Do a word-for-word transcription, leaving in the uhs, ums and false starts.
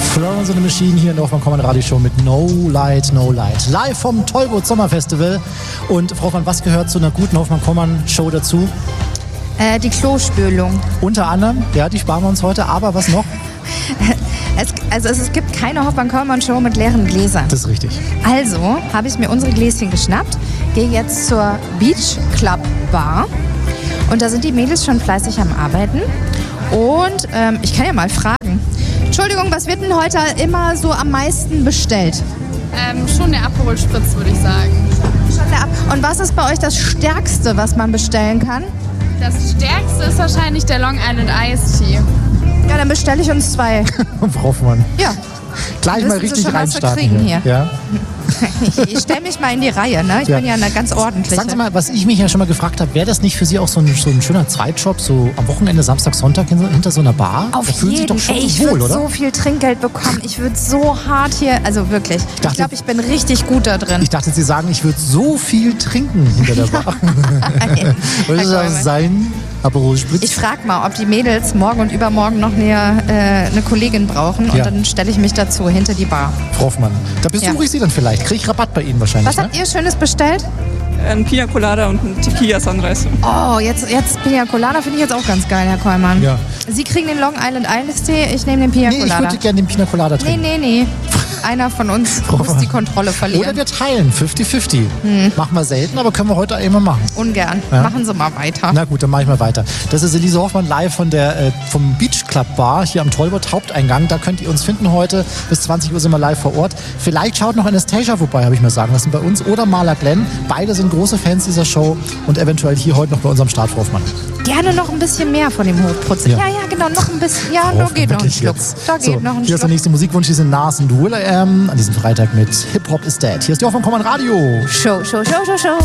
Florence and the Machine hier in der Hoffmann-Kommern Radioshow mit No Light, No Light. Live vom Tollwood Sommerfestival. Und Frau Hoffmann, was gehört zu einer guten Hoffmann-Kommern-Show dazu? Äh, die Klospülung. Unter anderem, ja, die sparen wir uns heute, aber was noch? es, also es, es gibt keine Hoffmann-Kommern-Show mit leeren Gläsern. Das ist richtig. Also habe ich mir unsere Gläschen geschnappt, gehe jetzt zur Beach Club Bar und da sind die Mädels schon fleißig am Arbeiten. Und ähm, ich kann ja mal fragen, Entschuldigung, was wird denn heute immer so am meisten bestellt? Ähm, schon der Aperol Spritz, würde ich sagen. Schon der Ab- Und was ist bei euch das Stärkste, was man bestellen kann? Das Stärkste ist wahrscheinlich der Long Island Iced Tea. Ja, dann bestelle ich uns zwei. Frau Hoffmann. Ja. Gleich mal richtig schon, reinstarten hier. hier. Ja. Ich, ich stelle mich mal in die Reihe, ne? Ich ja. bin ja eine ganz ordentliche. Sagen Sie mal, was ich mich ja schon mal gefragt habe, wäre das nicht für Sie auch so ein, so ein schöner Zweitjob, so am Wochenende, Samstag, Sonntag hinter, hinter so einer Bar? Auf da fühlen Sie jeden. doch schon Ey, ich so wohl, würde oder? so viel Trinkgeld bekommen. Ich würde so hart hier, also wirklich. Ich, dachte- ich glaube, ich bin richtig gut da drin. Ich dachte, Sie sagen, ich würde so viel trinken hinter der Bar. Nein. Würde das sein? Aperol Spritz? Ich frage mal, ob die Mädels morgen und übermorgen noch eine, äh, eine Kollegin brauchen und Ja. dann stelle ich mich dazu hinter die Bar. Frau Hoffmann, da besuche Ja. ich Sie dann vielleicht. Kriege ich Rabatt bei Ihnen wahrscheinlich, Was ne? habt ihr Schönes bestellt? Ein Pina Colada und ein Tequila Sunrise. Oh, jetzt, jetzt Pina Colada finde ich jetzt auch ganz geil, Herr Kollmann. Ja. Sie kriegen den Long Island Iced Tee, ich nehme den Pina Nee, ich Colada. würde gerne den Pina Colada Nee, trinken. nee, nee. Einer von uns muss die Kontrolle Oder verlieren. wir teilen, fünfzig fünfzig. Hm. Machen wir selten, aber können wir heute immer machen. Ungern. Ja. Machen Sie mal weiter. Na gut, dann mache ich mal weiter. Das ist Elise Hoffmann live von der, äh, vom Beach Club Bar hier am Tollwood Haupteingang. Da könnt ihr uns finden heute. Bis zwanzig Uhr sind wir live vor Ort. Vielleicht schaut noch Anastasia vorbei, habe ich mir sagen lassen, bei uns. Oder Marla Glenn. Beide sind große Fans dieser Show und eventuell hier heute noch bei unserem Start, Frau Hoffmann. Gerne noch ein bisschen mehr von dem Hochprozent. Ja. Ja. ja, genau, noch ein bisschen. Ja, Frau da Hoffmann, geht noch ein wirklich Schluck. jetzt. Da geht so, noch ein hier ist der Schluck. nächste Musikwunsch. Hier sind Nas und Will I Am an diesem Freitag mit Hip Hop is Dead. Hier ist die Hoffmann Kommern Radio. Show, Show, Show, Show, Show.